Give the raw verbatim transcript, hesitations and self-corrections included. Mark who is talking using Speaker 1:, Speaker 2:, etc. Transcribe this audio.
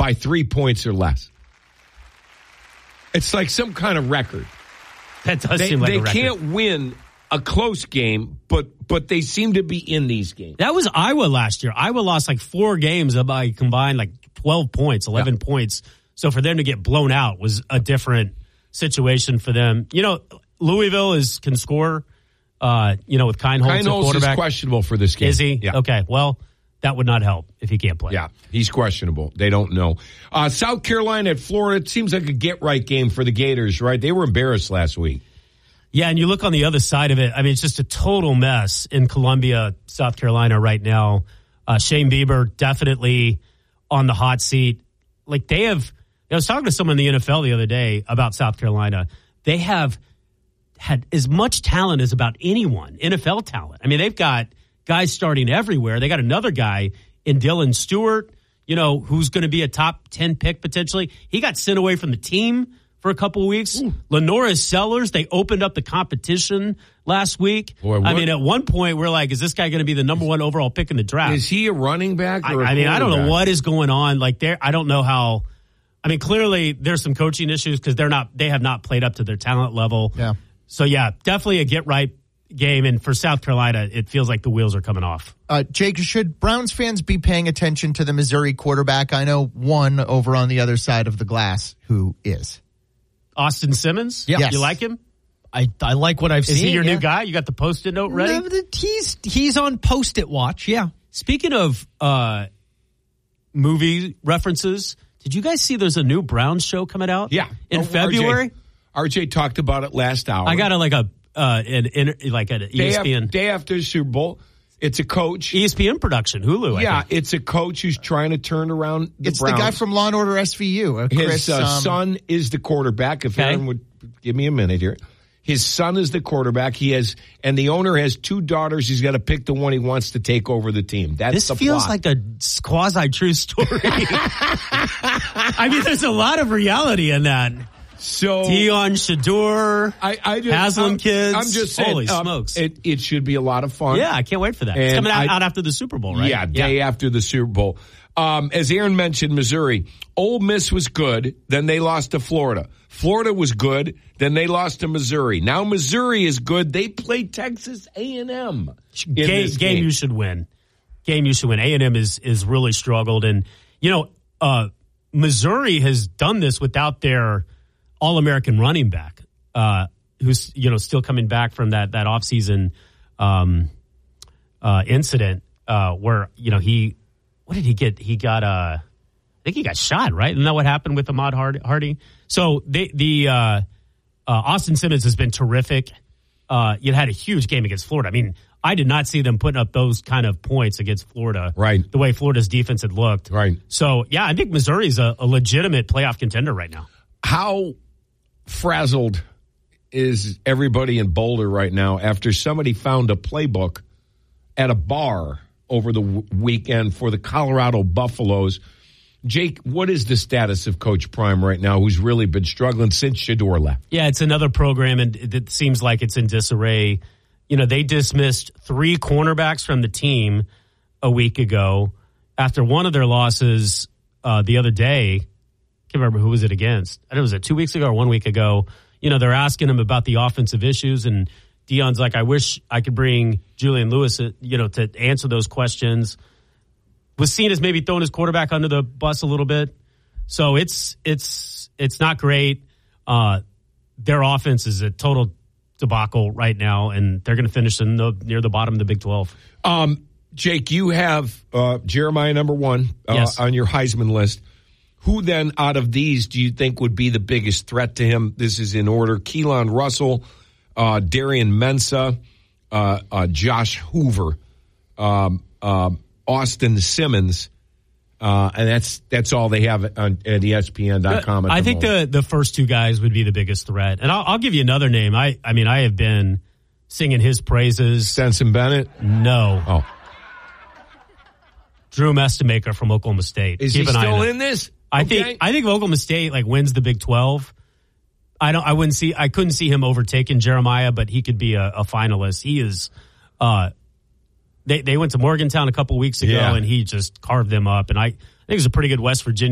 Speaker 1: by three points or less. It's like some kind of record.
Speaker 2: That does
Speaker 1: they,
Speaker 2: seem like
Speaker 1: they
Speaker 2: a record.
Speaker 1: They can't win a close game, but but they seem to be in these games.
Speaker 2: That was Iowa last year. Iowa lost like four games by combined like twelve points, eleven yeah. points. So for them to get blown out was a different situation for them. You know, Louisville is can score. Uh, you know, with Kienholz at quarterback,
Speaker 1: is questionable for this game.
Speaker 2: Is he?
Speaker 1: Yeah.
Speaker 2: Okay. Well, that would not help if he can't play.
Speaker 1: Yeah, he's questionable. They don't know. Uh, South Carolina at Florida. It seems like a get-right game for the Gators, right? They were embarrassed last week.
Speaker 2: Yeah, and you look on the other side of it. I mean, it's just a total mess in Columbia, South Carolina right now. Uh, Shane Bieber definitely on the hot seat. Like they have, I was talking to someone in the N F L the other day about South Carolina. They have had as much talent as about anyone, N F L talent. I mean, they've got guys starting everywhere. They got another guy in Dylan Stewart, you know, who's going to be a top ten pick potentially. He got sent away from the team for a couple of weeks. Ooh. Lenora Sellers, they opened up the competition last week. Boy, I mean, at one point, we're like, is this guy going to be the number one overall pick in the draft?
Speaker 1: Is he a running back or
Speaker 2: I,
Speaker 1: a
Speaker 2: I mean, I don't know what is going on. Like, there, I don't know how. I mean, clearly there's some coaching issues because they're not, they have not played up to their talent level.
Speaker 3: Yeah.
Speaker 2: So, yeah, definitely a get-right game. And for South Carolina, it feels like the wheels are coming off.
Speaker 3: Uh, Jake, should Browns fans be paying attention to the Missouri quarterback? I know one over on the other side of the glass who is.
Speaker 2: Austin Simmons?
Speaker 3: Yeah. Yes.
Speaker 2: You like him?
Speaker 4: I, I like what I've
Speaker 2: Is
Speaker 4: seen.
Speaker 2: he your
Speaker 4: yeah.
Speaker 2: new guy? You got the Post-it note ready?
Speaker 4: No, he's, he's on Post-it watch, yeah.
Speaker 2: Speaking of uh, movie references, did you guys see there's a new Browns show coming out?
Speaker 1: Yeah.
Speaker 2: In
Speaker 1: oh,
Speaker 2: February?
Speaker 1: R J, R J talked about it last hour.
Speaker 2: I got a, like a uh, an, an like an E S P N.
Speaker 1: Day after, day after the Super Bowl. It's a coach.
Speaker 2: E S P N production, Hulu.
Speaker 1: Yeah,
Speaker 2: I think.
Speaker 1: it's a coach who's trying to turn around the
Speaker 3: It's
Speaker 1: Browns.
Speaker 3: the guy from Law and Order S V U. Uh, Chris,
Speaker 1: His uh,
Speaker 3: um,
Speaker 1: son is the quarterback. If
Speaker 2: okay.
Speaker 1: Aaron would give me a minute here. His son is the quarterback. He has, and the owner has two daughters. He's got to pick the one he wants to take over the team. That's
Speaker 2: this
Speaker 1: the
Speaker 2: feels
Speaker 1: plot.
Speaker 2: like a quasi-true story. I mean, there's a lot of reality in that.
Speaker 1: So
Speaker 2: Dion Shador,
Speaker 1: I, I just,
Speaker 2: Haslam
Speaker 1: I'm,
Speaker 2: kids.
Speaker 1: I'm just saying,
Speaker 2: holy
Speaker 1: um,
Speaker 2: smokes!
Speaker 1: It, it should be a lot of fun.
Speaker 2: Yeah, I can't wait for that.
Speaker 1: And
Speaker 2: it's coming out,
Speaker 1: I,
Speaker 2: out after the Super Bowl, right?
Speaker 1: Yeah, day yeah. after the Super Bowl. Um, as Aaron mentioned, Missouri, Ole Miss was good. Then they lost to Florida. Florida was good. Then they lost to Missouri. Now Missouri is good. They play Texas A and M.
Speaker 2: Game, game, game you should win. Game you should win. A and M is is really struggled, and you know, uh, Missouri has done this without their All-American running back, uh, who's you know still coming back from that that offseason um, uh, incident uh, where you know he what did he get? He got uh, I think he got shot, right? Isn't that what happened with Ahmad Hardy? So they, the uh, uh, Austin Simmons has been terrific. Uh, you had a huge game against Florida. I mean, I did not see them putting up those kind of points against Florida.
Speaker 1: Right.
Speaker 2: The way Florida's defense had looked.
Speaker 1: Right.
Speaker 2: So, yeah, I think Missouri's a, a legitimate playoff contender right now.
Speaker 1: How frazzled is everybody in Boulder right now after somebody found a playbook at a bar over the w- weekend for the Colorado Buffaloes? Jake, what is the status of Coach Prime right now, who's really been struggling since Shador left?
Speaker 2: Yeah, it's another program, and it seems like it's in disarray. You know, they dismissed three cornerbacks from the team a week ago after one of their losses uh, the other day. Can't remember who was it against. I don't know, was it two weeks ago or one week ago? You know, they're asking him about the offensive issues, and Dion's like, I wish I could bring Julian Lewis, you know, to answer those questions. Was seen as maybe throwing his quarterback under the bus a little bit. So it's it's it's not great. Uh, their offense is a total debacle right now, and they're going to finish in the, near the bottom of the Big twelve.
Speaker 1: Um, Jake, you have uh, Jeremiah number one uh,
Speaker 2: yes.
Speaker 1: on your Heisman list. Who then out of these do you think would be the biggest threat to him? This is in order. Keelan Russell, uh, Darian Mensah, uh, uh, Josh Hoover, um, um, Austin Simmons, uh, and that's that's all they have on, at E S P N dot com. At
Speaker 2: I
Speaker 1: the
Speaker 2: think
Speaker 1: moment.
Speaker 2: the, the first two guys would be the biggest threat. And I'll, I'll give you another name. I, I mean, I have been singing his praises.
Speaker 1: Stenson Bennett?
Speaker 2: No.
Speaker 1: Oh.
Speaker 2: Drew Mestamaker from Oklahoma State.
Speaker 1: Is
Speaker 2: Keep
Speaker 1: he
Speaker 2: an
Speaker 1: still
Speaker 2: eye
Speaker 1: in this?
Speaker 2: I
Speaker 1: Okay.
Speaker 2: think I think Oklahoma State like wins the Big twelve. I don't. I wouldn't see. I couldn't see him overtaking Jeremiah, but he could be a, a finalist. He is. Uh, they they went to Morgantown a couple weeks ago,
Speaker 1: Yeah.
Speaker 2: and he just carved them up. And I, I think it was a pretty good West Virginia